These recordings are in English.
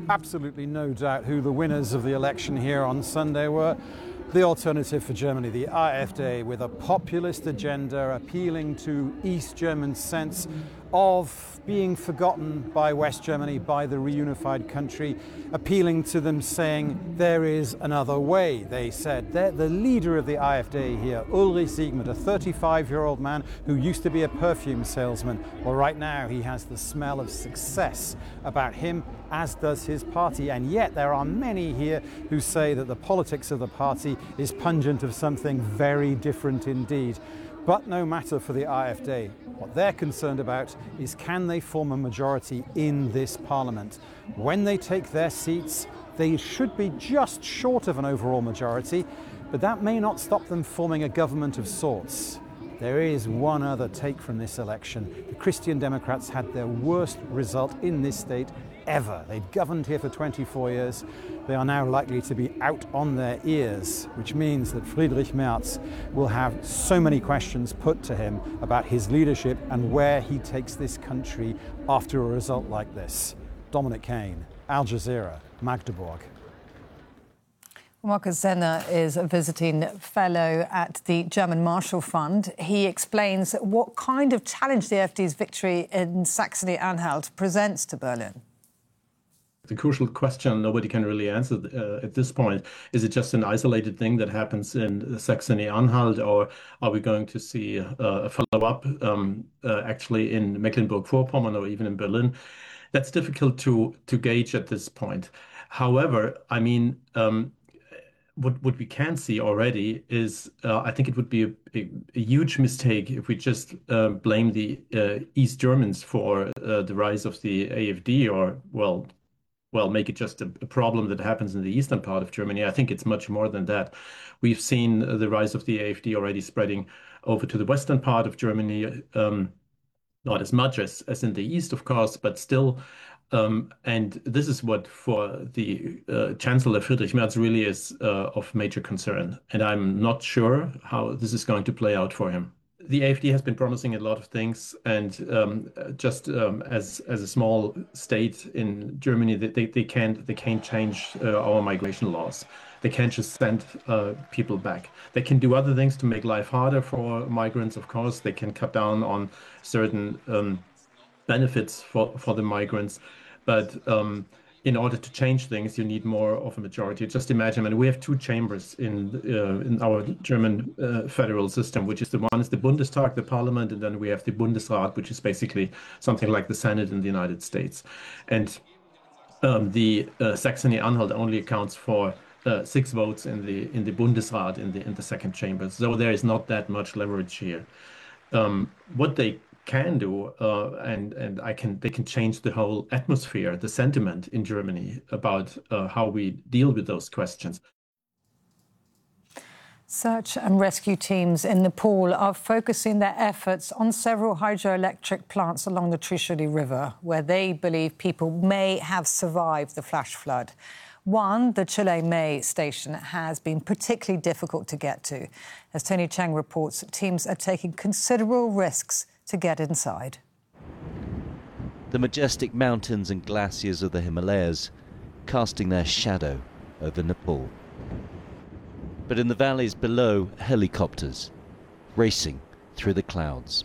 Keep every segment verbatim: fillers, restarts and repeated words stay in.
absolutely no doubt who the winners of the election here on Sunday were. The Alternative for Germany, the AfD, with a populist agenda appealing to East German sense of being forgotten by West Germany, by the reunified country, appealing to them, saying there is another way, they said. They're the leader of the AfD here, Ulrich Siegmund, a thirty-five-year-old man who used to be a perfume salesman. Well, right now he has the smell of success about him, as does his party. And yet there are many here who say that the politics of the party is pungent of something very different indeed. But no matter for the AfD, what they're concerned about is, can they form a majority in this parliament? When they take their seats, they should be just short of an overall majority, but that may not stop them forming a government of sorts. There is one other take from this election. The Christian Democrats had their worst result in this state ever. They'd governed here for twenty-four years. They are now likely to be out on their ears, which means that Friedrich Merz will have so many questions put to him about his leadership and where he takes this country after a result like this. Dominic Kane, Al Jazeera, Magdeburg. Markus Zenner is a visiting fellow at the German Marshall Fund. He explains what kind of challenge the AfD's victory in Saxony-Anhalt presents to Berlin. The crucial question nobody can really answer uh, at this point, is it just an isolated thing that happens in Saxony-Anhalt, or are we going to see uh, a follow-up um, uh, actually in Mecklenburg-Vorpommern or even in Berlin? That's difficult to, to gauge at this point. However, I mean, um, what, what we can see already is, uh, I think it would be a, a, a huge mistake if we just uh, blame the uh, East Germans for uh, the rise of the AfD, or, well, well, make it just a, a problem that happens in the eastern part of Germany. I think it's much more than that. We've seen the rise of the AfD already spreading over to the western part of Germany, um, not as much as, as in the east, of course, but still. Um, and this is what, for the uh, Chancellor Friedrich Merz, really is uh, of major concern. And I'm not sure how this is going to play out for him. The AfD has been promising a lot of things, and um, just um, as as a small state in Germany, they they can't they can't change uh, our migration laws. They can't just send uh, people back. They can do other things to make life harder for migrants. Of course, they can cut down on certain um, benefits for for the migrants, but um, in order to change things, you need more of a majority. Just imagine, and we have two chambers in uh, in our German uh, federal system, which is the one is the Bundestag, the parliament, and then we have the Bundesrat, which is basically something like the Senate in the United States. And um, the uh, Saxony-Anhalt only accounts for uh, six votes in the in the Bundesrat, in the in the second chamber. So there is not that much leverage here. Um, what they can do, uh, and and I can they can change the whole atmosphere, the sentiment in Germany about uh, how we deal with those questions. Search and rescue teams in Nepal are focusing their efforts on several hydroelectric plants along the Trishuli River, where they believe people may have survived the flash flood. One, the Chile May station, has been particularly difficult to get to. As Tony Chang reports, teams are taking considerable risks to get inside. The majestic mountains and glaciers of the Himalayas casting their shadow over Nepal. But in the valleys below, helicopters racing through the clouds.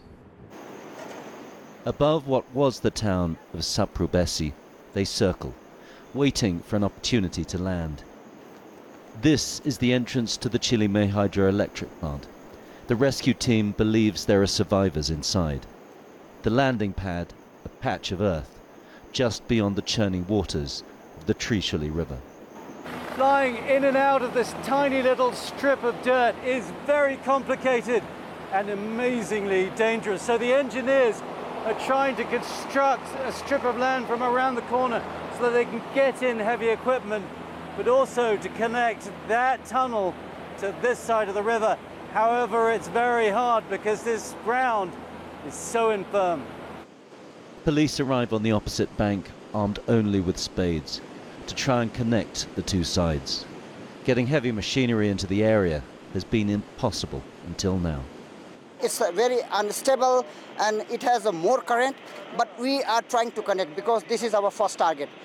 Above what was the town of Saprubesi, they circle, waiting for an opportunity to land. This is the entrance to the Chile May hydroelectric plant. The rescue team believes there are survivors inside. The landing pad, a patch of earth, just beyond the churning waters of the Trishuli River. Flying in and out of this tiny little strip of dirt is very complicated and amazingly dangerous. So the engineers are trying to construct a strip of land from around the corner so that they can get in heavy equipment, but also to connect that tunnel to this side of the river. However, it's very hard because this ground is so infirm. Police arrive on the opposite bank, armed only with spades, to try and connect the two sides. Getting heavy machinery into the area has been impossible until now. It's very unstable and it has a more current, but we are trying to connect because this is our first target.